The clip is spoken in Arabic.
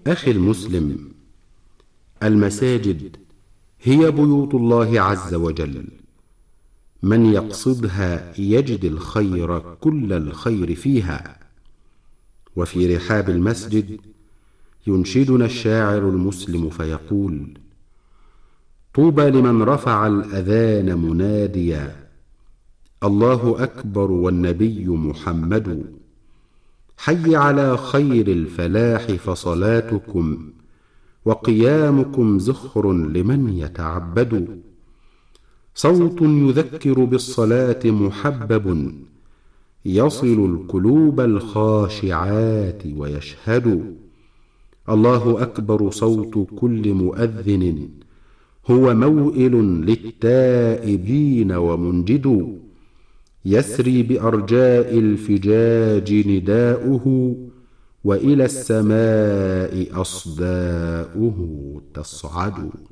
أخي المسلم، المساجد هي بيوت الله عز وجل، من يقصدها يجد الخير كل الخير فيها. وفي رحاب المسجد ينشدنا الشاعر المسلم فيقول: طوبى لمن رفع الأذان مناديا، الله أكبر والنبي محمد، حي على خير الفلاح فصلاتكم وقيامكم زخر لمن يتعبد، صوت يذكر بالصلاة محبب، يصل القلوب الخاشعات ويشهد، الله أكبر صوت كل مؤذن، هو موئل للتائبين ومنجد، يسري بأرجاء الفجاج نداؤه، وإلى السماء أصداؤه تصعد.